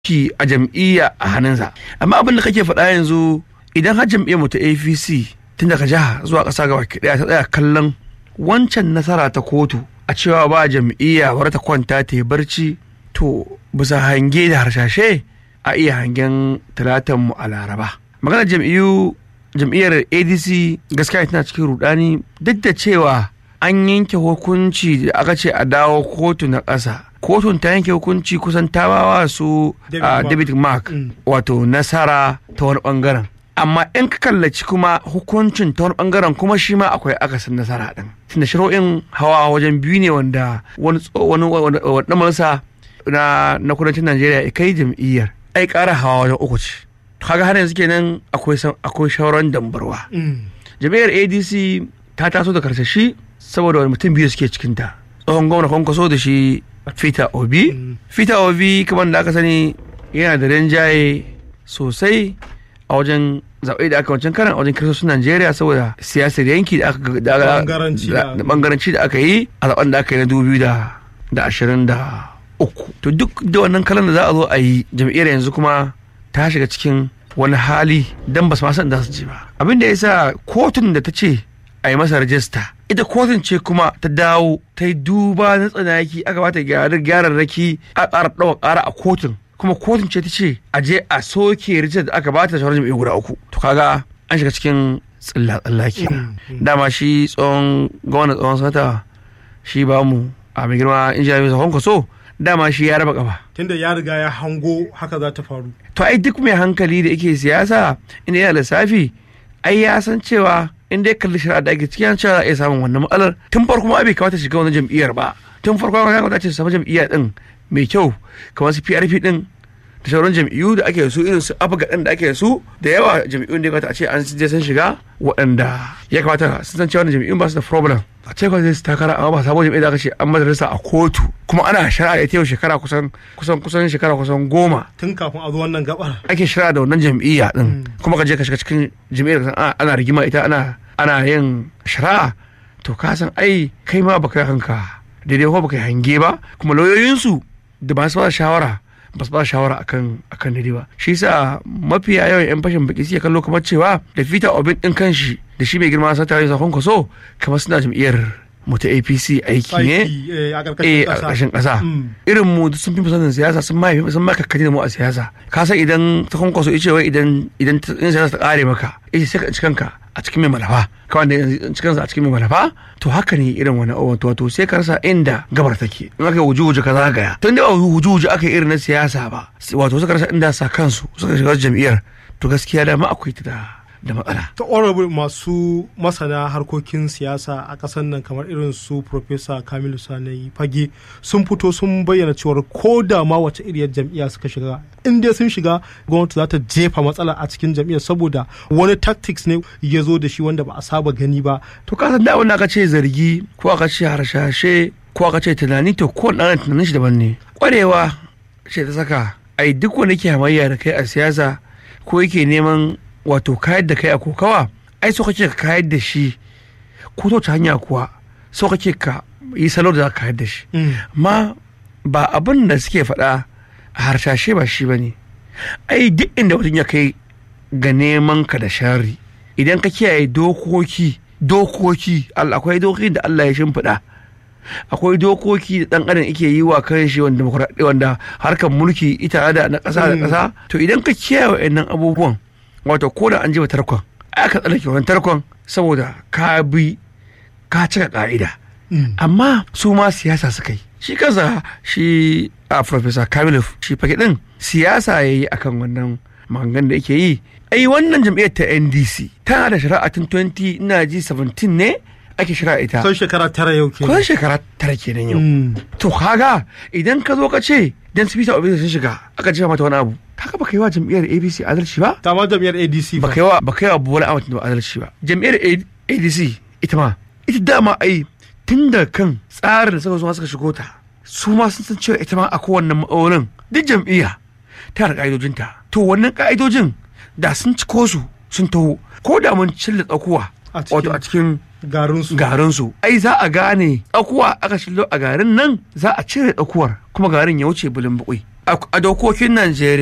ki a jam'iyya a hannunsa. Amma abin da kake faɗa yanzu, idan har jam'iyyar mu ta APC tun daga jiha zuwa ƙasa gaba ɗaya ta tsaya kallon wancan nasara ta kotu a cewa ba jam'iyya bar ta kwanta ta yi barci, to bisa hange da harshashe a iya hangen talatan mu a Laraba. Maganar jam'iyyar ADC gaskiya tana cikin rudani, duk da cewa an yanke hukunci da aka ce a dawo kotu na ƙasa. Kotun ta yanke hukunci kusan ta bawa su David Mark wato nasara ta wani bangaren. Amma in ka kallaci kuma hukuncin ta wani bangaren kuma shi ma akwai akasin nasara din. Tunda shari'o'in hawa wajen biyu ne wanda wani majalisa na kudancin Najeriya ya kai jam'iyyar ai ƙara hawa wajen uku ce. Kaga har yanzu kenan akwai shauran dambarwa. Jam'iyyar ADC ta taso da karsashi saboda wani mutum biyu suke cikinta. Tsohon gwamna Kwankwaso da shi Peter Obi. Peter Obi kamar da aka sani yana da rinjaye sosai a wajen zaɓe da aka wancan karan a wajen kiristocin Najeriya saboda siyasar yanki da bangaranci da aka yi a zaɓen da aka yi na 2023. To duk da wannan kalan da za a zo a yi, jam'iyyar yanzu kuma ta shiga cikin wani hali don ba su ma san da su ce ba. Abin da ya sa kotun da ta ce a yi masa rajista, ita kotun ce kuma ta dawo ta yi duba na tsanaki, aka bata gyararraki a ƙara ɗaukar ƙara a kotun, kuma kotun ce ta ce a je a soke rajistar da aka bata shawarar jam'iyyar guda uku. To kaga an shiga cikin tsilla kenan. Dama shi tsohon sanata shi ba mu a mai girma injiniya Yusuf Kwankwaso, dama shi ya raba kafa tunda ya riga ya hango haka za ta faru. To ai duk mai hankali da yake siyasa inda yana lissafi ai ya san cewa in dai kalli shari'a da ake cikin cewa za a iya samun wannan matsalar tun farko ma bai kamata shiga wani jam'iyyar ba. Tun farko ma ya kamata ce samu jam'iyya din mai kyau kamar su PRP din da sauran jam'iyyu da ake su irin su abuga din da ake su da yawa jam'iyyun da ya kamata a ce an je sun shiga waɗanda ya kamata sun san cewa jam'iyyun ba su da problem. A ce kawai zai su takara amma ba sabon jam'iyyar da aka ce an madarasa a kotu kuma ana shari'a da ita yau shekara kusan shekara 10 tun kafin a zo wannan gabar ake shari'a da wannan jam'iyya din kuma ka je ka shiga cikin jam'iyyar ana rigima ita ana yin shari'a, to ka san ai kai ma baka hanka daidai ko baka hange ba, kuma lauyoyinsu da ba su ba shawara akan daidai ba. Shi yasa mafiya yawan yan fashin baki suke kallo kamar cewa da Peter Obi din kanshi da shi mai girma sanata Yusuf Kwankwaso kamar suna jam'iyyar mu ta APC aiki ne a ƙarƙashin ƙasa. Irin mu sun fi sanin siyasa sun ma kakkani da mu a siyasa. Ka san idan ta Kwankwaso ya ce wai idan siyasa ta ƙare maka ya ce sai ka ci kanka a cikin mai malafa, kawai da cikinsa a cikin mai malafa, to haka ne irin wani wato sai ka rasa inda gabar take. In aka yi wuju ka zagaya, tun da wuju aka yi irin na siyasa ba, wato suka rasa inda sa kansu suka shiga jam'iyyar, to gaskiya da ma akwai ta da matsala. Ta honorable masu masana harkokin siyasa a ƙasar nan kamar irin su Professor Kamilu Sani Fage sun fito sun bayyana cewar ko da ma wace iriyar jam'iyya suka shiga, in dai sun shiga gwamnati za ta jefa matsala a cikin jam'iyyar saboda wani tactics ne ya zo da shi wanda ba a saba gani ba. To ka san da abin da aka ce zargi ko aka ce harshashe ko aka ce tunani, to ko ɗan tunanin shi daban ne. Ƙwarewa ce ta saka ai duk wanda ke hamayya da kai a siyasa ko yake neman wato kayar da kai a kokawa, ai so kake ka kayar da shi ko ta hanya kuwa so kake ka yi salo da za ka kayar da shi. Ma ba abin da suke faɗa a harshashe ba shi bane. Ai duk inda mutum ya kai ga neman ka da sharri, idan ka kiyaye dokoki akwai dokoki da Allah ya shimfiɗa, akwai dokoki da ɗan adam yake yi wa kan shi wanda harkar mulki ita da na ƙasa da ƙasa, to idan ka kiyaye wa'annan abubuwan, wato ko da an ji tarkon aka tsallake wannan tarkon saboda ka cika ka'ida. Amma su ma siyasa suka yi, shi kansa shi a Professor Kamilu shi Fage din siyasa ya yi akan wannan maganganun da yake yi. Ai wannan jam'iyyar ta NDC tana da shari'a tun 2017 ne ake shari'a ita. Kusan shekara 9 yau kenan. Kusan shekara 9 kenan yau. To kaga idan ka zo ka ce dan su Peter Obi sun shiga aka jefa mata wani abu, haka baka yi wa jam'iyyar APC adalci ba. Ta ma jam'iyyar ADC ba. Baka yi wa Bola Ahmed Tinubu adalci ba. Jam'iyyar ADC ita dama ai tun da kan tsarin da suka shigo ta, su ma sun san cewa ita ma a kowanne ma'aunin duk jam'iyya ta da ka'idojinta. To wannan ka'idojin da sun ciko su sun taho, ko da mun cilla tsakuwa wato a cikin garinsu ai za a gane tsakuwa aka shillo a garin nan, za a cire tsakuwar kuma garin ya wuce bulin bakwai. a dokokin Najeriya